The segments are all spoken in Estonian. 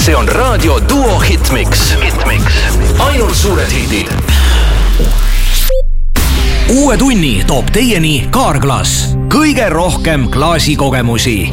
See on Raadio Duo Hitmix. Ainult suured hitid. Uue tunni toob teieni Kaarglass. Kõige rohkem klaasikogemusi.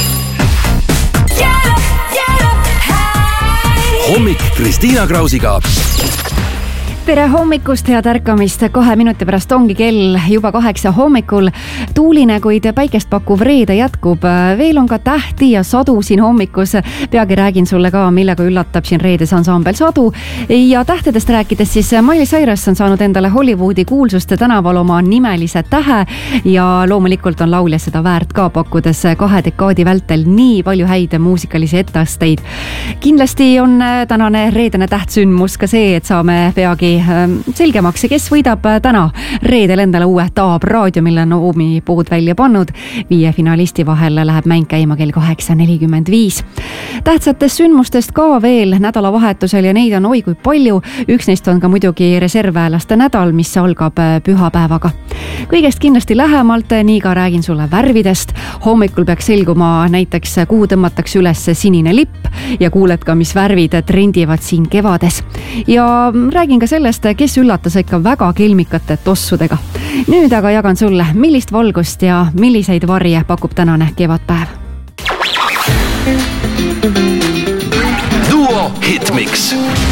Hommik Kristiina Krausiga. Tere hommikust, head ärkamist. 2 minuti pärast ongi kell juba 8 hommikul. Tuuline, kuid päikest pakkuv reede jätkub. Veel on ka tähti ja sadu siin hommikus. Peagi räägin sulle ka, millega üllatab siin reedes ansambel Sadu. Ja tähtedest rääkides siis Miley Cyrus on saanud endale Hollywoodi kuulsuste tänaval oma nimelise tähe ja loomulikult on laulja seda väärt ka, pakkudes 2 dekaadi vältel nii palju häid muusikalisi etteasteid. Kindlasti on tänane reedene tähtsündmus ka see, et saame peagi selgemaks, kes võidab täna reedel endale uue Taab raadio, mille Noomi pood välja pannud. 5 finalisti vahel läheb mäng käima kell 8.45. Tähtsatest sündmustest ka veel nädalavahetusel ja neid on oi kui palju. Üks neist on ka muidugi reservväelaste nädal, mis algab pühapäevaga. Kõigest kindlasti lähemalt, nii ka räägin sulle värvidest. Hommikul peaks selguma näiteks, kuhu tõmmatakse üles sinine lipp ja kuuled ka, mis värvid trendivad siin kevades. Ja räägin ka sellest, kes üllatas ikka väga kelmikate tossudega. Nüüd aga jagan sulle, millist valgust ja milliseid varje pakub tänane kevadpäev. Duo Hitmix.